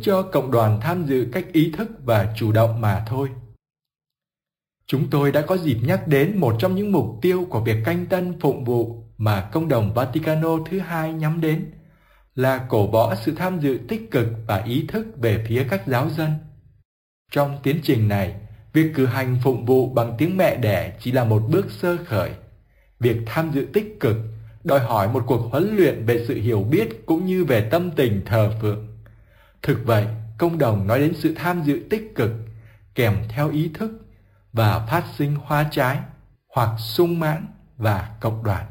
cho cộng đoàn tham dự cách ý thức và chủ động mà thôi. Chúng tôi đã có dịp nhắc đến một trong những mục tiêu của việc canh tân phụng vụ mà Công đồng Vaticano thứ hai nhắm đến là cổ võ sự tham dự tích cực và ý thức về phía các giáo dân. Trong tiến trình này, việc cử hành phụng vụ bằng tiếng mẹ đẻ chỉ là một bước sơ khởi. Việc tham dự tích cực đòi hỏi một cuộc huấn luyện về sự hiểu biết cũng như về tâm tình thờ phượng. Thực vậy, Công đồng nói đến sự tham dự tích cực kèm theo ý thức và phát sinh hoa trái hoặc sung mãn và cộng đoàn.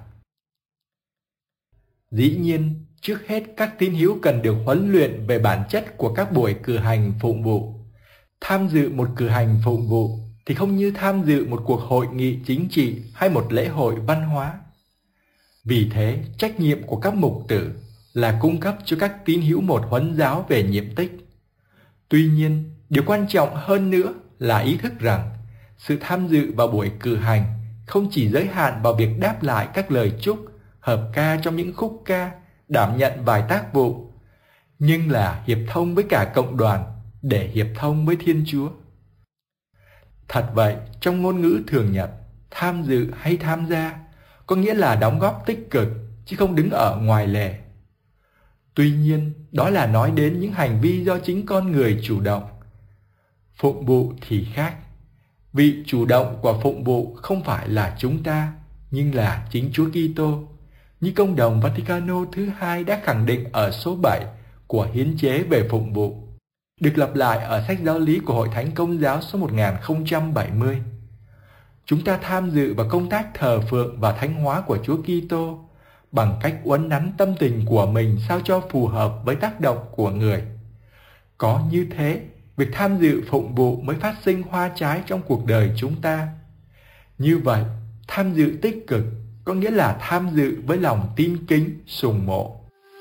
Dĩ nhiên, trước hết các tín hữu cần được huấn luyện về bản chất của các buổi cử hành phụng vụ. Tham dự một cử hành phụng vụ thì không như tham dự một cuộc hội nghị chính trị hay một lễ hội văn hóa. Vì thế, trách nhiệm của các mục tử là cung cấp cho các tín hữu một huấn giáo về nhiệm tích. Tuy nhiên, điều quan trọng hơn nữa là ý thức rằng sự tham dự vào buổi cử hành không chỉ giới hạn vào việc đáp lại các lời chúc, hợp ca trong những khúc ca, đảm nhận vài tác vụ, nhưng là hiệp thông với cả cộng đoàn để hiệp thông với Thiên Chúa. Thật vậy, trong ngôn ngữ thường nhật, tham dự hay tham gia có nghĩa là đóng góp tích cực, chứ không đứng ở ngoài lề. Tuy nhiên, đó là nói đến những hành vi do chính con người chủ động. Phụng vụ thì khác. Vị chủ động của phụng vụ không phải là chúng ta, nhưng là chính Chúa Kitô, như Công đồng Vaticano thứ hai đã khẳng định ở số 7 của Hiến chế về phụng vụ, được lặp lại ở sách giáo lý của Hội Thánh Công giáo số 1070. Chúng ta tham dự vào công tác thờ phượng và thánh hóa của Chúa Kitô bằng cách uốn nắn tâm tình của mình sao cho phù hợp với tác động của người. Có như thế, việc tham dự phụng vụ mới phát sinh hoa trái trong cuộc đời chúng ta. Như vậy, tham dự tích cực có nghĩa là tham dự với lòng tin kính, sùng mộ.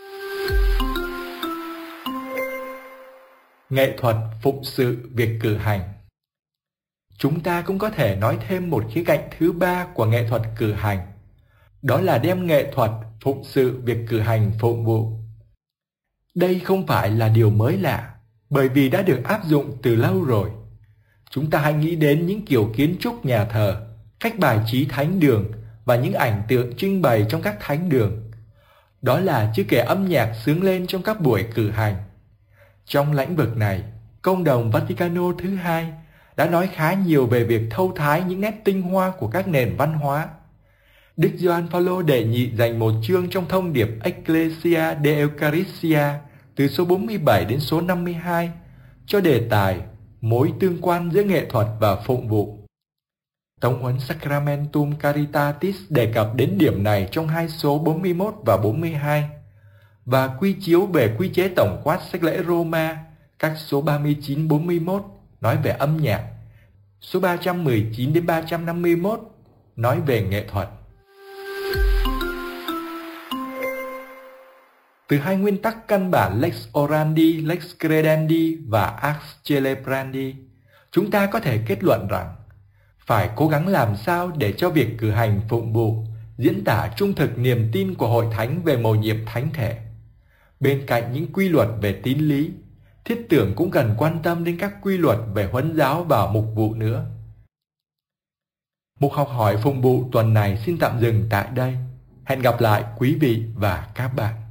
Nghệ thuật phụng sự việc cử hành. Chúng ta cũng có thể nói thêm một khía cạnh thứ ba của nghệ thuật cử hành. Đó là đem nghệ thuật phụng sự việc cử hành phụng vụ. Đây không phải là điều mới lạ, bởi vì đã được áp dụng từ lâu rồi. Chúng ta hãy nghĩ đến những kiểu kiến trúc nhà thờ, cách bài trí thánh đường và những ảnh tượng trưng bày trong các thánh đường. Đó là chưa kể âm nhạc xướng lên trong các buổi cử hành. Trong lĩnh vực này, Công đồng Vaticano thứ hai đã nói khá nhiều về việc thâu thái những nét tinh hoa của các nền văn hóa. Đức Gioan Phaolô đệ nhị dành một chương trong thông điệp Ecclesia de Eucharistia từ số 47 đến số 52 cho đề tài mối tương quan giữa nghệ thuật và phụng vụ. Tống huấn Sacramentum Caritatis đề cập đến điểm này trong hai số 41 và 42, và quy chiếu về quy chế tổng quát sách lễ Roma, các số 39-41 nói về âm nhạc, số 319 đến 351 nói về nghệ thuật. Từ hai nguyên tắc căn bản Lex Orandi, Lex Credendi và Ars Celebrandi, chúng ta có thể kết luận rằng phải cố gắng làm sao để cho việc cử hành phụng vụ diễn tả trung thực niềm tin của hội thánh về mầu nhiệm thánh thể. Bên cạnh những quy luật về tín lý, thiết tưởng cũng cần quan tâm đến các quy luật về huấn giáo và mục vụ nữa. Mục học hỏi phụng vụ tuần này xin tạm dừng tại đây. Hẹn gặp lại quý vị và các bạn.